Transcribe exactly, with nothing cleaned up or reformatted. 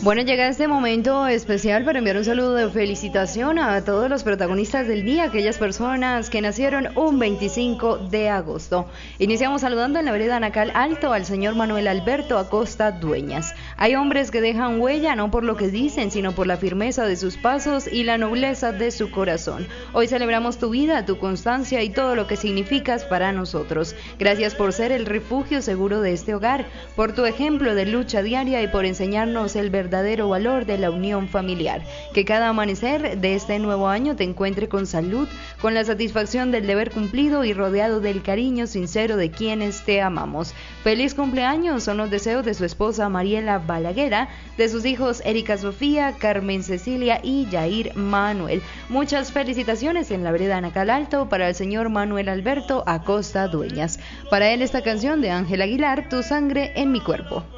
Bueno, llega este momento especial para enviar un saludo de felicitación a todos los protagonistas del día, aquellas personas que nacieron un veinticinco de agosto. Iniciamos saludando en la vereda Nacal Alto al señor Manuel Alberto Acosta Dueñas. Hay hombres que dejan huella no por lo que dicen, sino por la firmeza de sus pasos y la nobleza de su corazón. Hoy celebramos tu vida, tu constancia y todo lo que significas para nosotros. Gracias por ser el refugio seguro de este hogar, por tu ejemplo de lucha diaria y por enseñarnos el verdadero verdadero valor de la unión familiar. Que cada amanecer de este nuevo año te encuentre con salud, con la satisfacción del deber cumplido y rodeado del cariño sincero de quienes te amamos. Feliz cumpleaños son los deseos de su esposa Mariela Balaguera, de sus hijos Erika Sofía, Carmen Cecilia y Yair Manuel. Muchas felicitaciones en la vereda Nacal Alto para el señor Manuel Alberto Acosta Dueñas. Para él esta canción de Ángel Aguilar, Tu sangre en mi cuerpo.